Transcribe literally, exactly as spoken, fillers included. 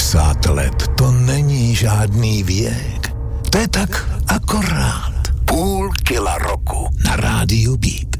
padesát let, to není žádný věk. To je tak akorát půl kila roku na rádiu Beat.